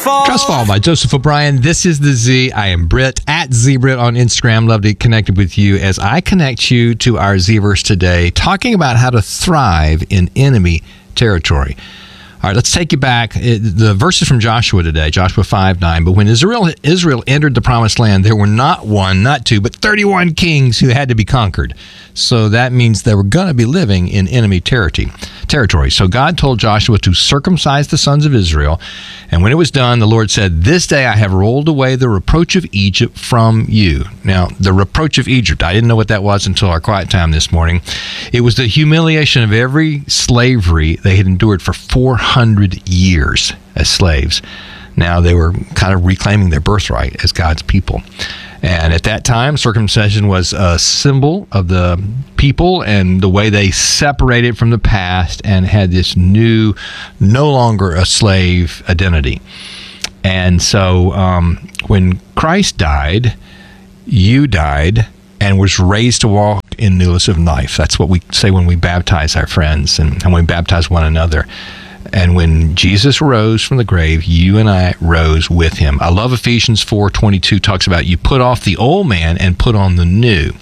Trust Fall by Joseph O'Brien. This is The Z. I am Britt, at ZBritt on Instagram. Love to connect with you as I connect you to our Z-verse today, talking about how to thrive in enemy territory. All right, let's take you back. The verses from Joshua today, Joshua 5:9. But when Israel entered the promised land, there were not one, not two, but 31 kings who had to be conquered. So that means they were going to be living in enemy territory. So God told Joshua to circumcise the sons of Israel. And when it was done, the Lord said, "This day I have rolled away the reproach of Egypt from you." Now, the reproach of Egypt, I didn't know what that was until our quiet time this morning. It was the humiliation of every slavery they had endured for 400 years as slaves. Now they were kind of reclaiming their birthright as God's people. And at that time, circumcision was a symbol of the people and the way they separated from the past and had this new, no longer a slave identity. And so when Christ died, you died and was raised to walk in newness of life. That's what we say when we baptize our friends and when we baptize one another. And when Jesus rose from the grave, you and I rose with him. I love Ephesians 4:22 talks about you put off the old man and put on the new.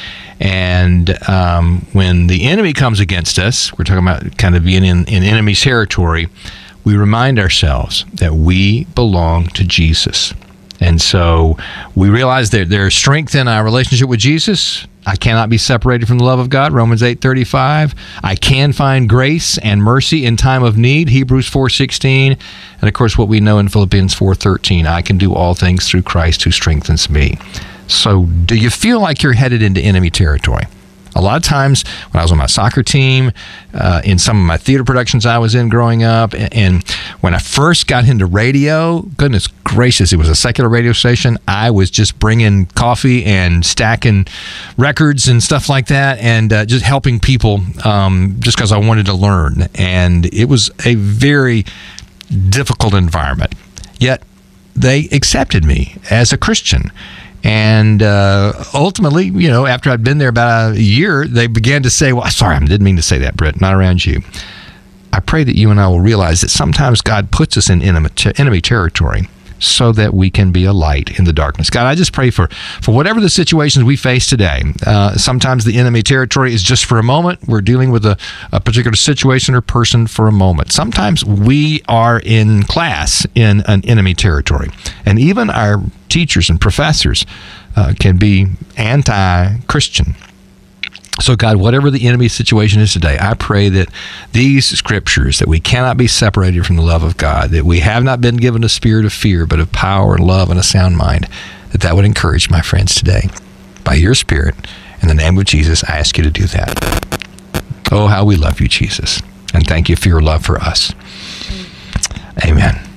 And when the enemy comes against us, we're talking about kind of being in enemy territory, we remind ourselves that we belong to Jesus. And so we realize that there's strength in our relationship with Jesus. I cannot be separated from the love of God, Romans 8:35. I can find grace and mercy in time of need, Hebrews 4:16. And of course, what we know in Philippians 4:13, I can do all things through Christ who strengthens me. So do you feel like you're headed into enemy territory? A lot of times when I was on my soccer team, in some of my theater productions I was in growing up, and when I first got into radio, goodness gracious, it was a secular radio station. I was just bringing coffee and stacking records and stuff like that, and just helping people just because I wanted to learn. And it was a very difficult environment. Yet they accepted me as a Christian. And ultimately, you know, after I'd been there about a year, they began to say, well, sorry, I didn't mean to say that, Britt, not around you. I pray that you and I will realize that sometimes God puts us in enemy territory so that we can be a light in the darkness. God, I just pray for whatever the situations we face today. Sometimes the enemy territory is just for a moment. We're dealing with a particular situation or person for a moment. Sometimes we are in class in an enemy territory. And even our teachers and professors can be anti-Christian. So God, whatever the enemy situation is today, I pray that these scriptures, that we cannot be separated from the love of God, that we have not been given a spirit of fear, but of power and love and a sound mind, that would encourage my friends today. By your Spirit, in the name of Jesus, I ask you to do that. Oh, how we love you, Jesus. And thank you for your love for us. Amen.